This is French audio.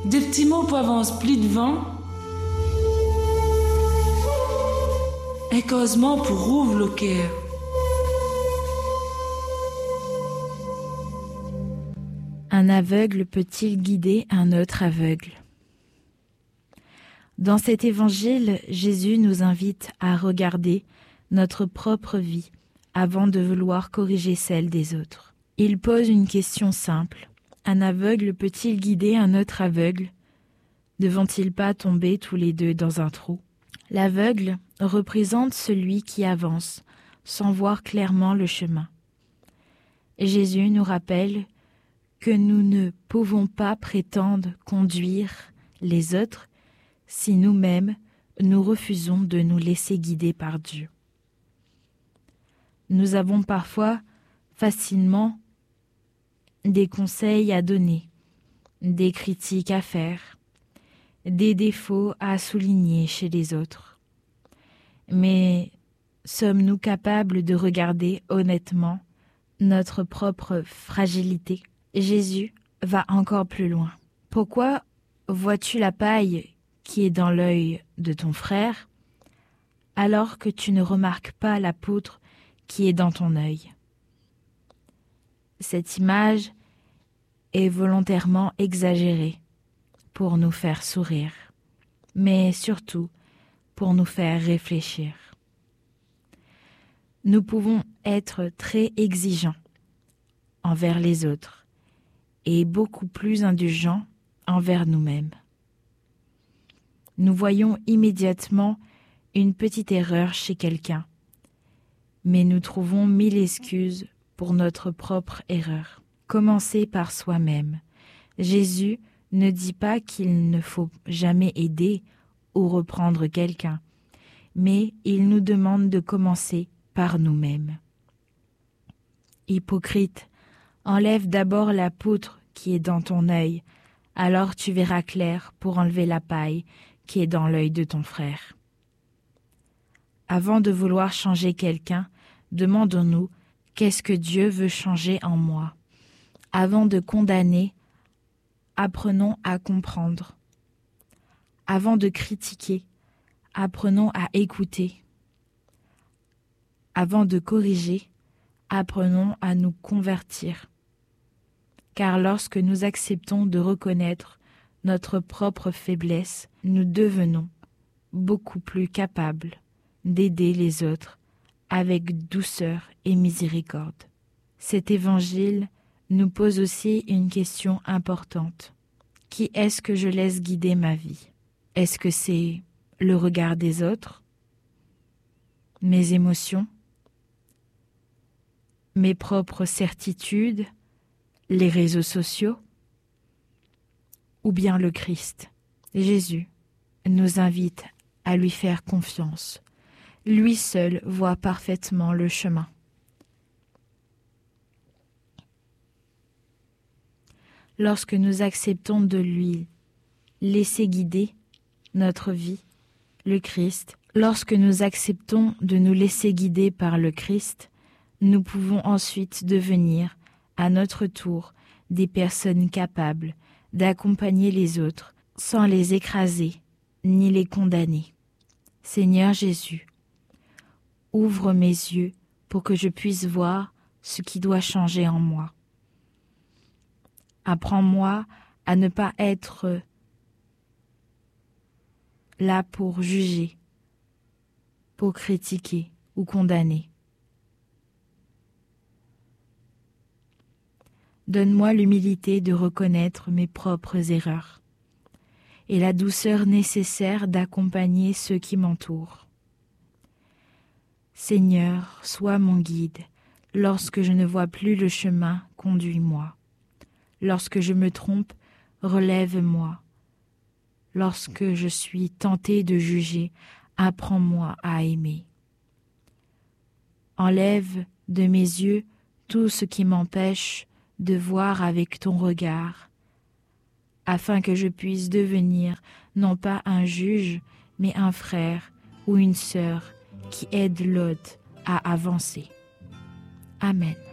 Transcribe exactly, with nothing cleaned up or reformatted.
Des petits mots pour avancer plus devant. Un causement pour ouvrir le cœur. Un aveugle peut-il guider un autre aveugle ? Dans cet évangile, Jésus nous invite à regarder notre propre vie avant de vouloir corriger celle des autres. Il pose une question simple. Un aveugle peut-il guider un autre aveugle ? Ne vont-ils pas tomber tous les deux dans un trou ? L'aveugle représente celui qui avance sans voir clairement le chemin. Jésus nous rappelle que nous ne pouvons pas prétendre conduire les autres si nous-mêmes nous refusons de nous laisser guider par Dieu. Nous avons parfois facilement des conseils à donner, des critiques à faire, des défauts à souligner chez les autres. Mais sommes-nous capables de regarder honnêtement notre propre fragilité ? Jésus va encore plus loin. Pourquoi vois-tu la paille qui est dans l'œil de ton frère, alors que tu ne remarques pas la poutre qui est dans ton œil ? Cette image est volontairement exagérée pour nous faire sourire, mais surtout pour nous faire réfléchir. Nous pouvons être très exigeants envers les autres et beaucoup plus indulgents envers nous-mêmes. Nous voyons immédiatement une petite erreur chez quelqu'un, mais nous trouvons mille excuses pour notre propre erreur. Commencer par soi-même. Jésus ne dit pas qu'il ne faut jamais aider ou reprendre quelqu'un, mais il nous demande de commencer par nous-mêmes. Hypocrite, enlève d'abord la poutre qui est dans ton œil, alors tu verras clair pour enlever la paille qui est dans l'œil de ton frère. Avant de vouloir changer quelqu'un, demandons-nous qu'est-ce que Dieu veut changer en moi. Avant de condamner, apprenons à comprendre. Avant de critiquer, apprenons à écouter. Avant de corriger, apprenons à nous convertir. Car lorsque nous acceptons de reconnaître notre propre faiblesse, nous devenons beaucoup plus capables d'aider les autres avec douceur et miséricorde. Cet évangile nous pose aussi une question importante. Qui est-ce que je laisse guider ma vie ? Est-ce que c'est le regard des autres, mes émotions, mes propres certitudes, les réseaux sociaux, ou bien le Christ ? Jésus nous invite à lui faire confiance. Lui seul voit parfaitement le chemin. Lorsque nous acceptons de lui laisser guider notre vie, le Christ, lorsque nous acceptons de nous laisser guider par le Christ, nous pouvons ensuite devenir, à notre tour, des personnes capables d'accompagner les autres sans les écraser ni les condamner. Seigneur Jésus, ouvre mes yeux pour que je puisse voir ce qui doit changer en moi. Apprends-moi à ne pas être là pour juger, pour critiquer ou condamner. Donne-moi l'humilité de reconnaître mes propres erreurs et la douceur nécessaire d'accompagner ceux qui m'entourent. Seigneur, sois mon guide. Lorsque je ne vois plus le chemin, conduis-moi. Lorsque je me trompe, relève-moi. Lorsque je suis tenté de juger, apprends-moi à aimer. Enlève de mes yeux tout ce qui m'empêche de voir avec ton regard, afin que je puisse devenir non pas un juge, mais un frère ou une sœur qui aide l'autre à avancer. Amen.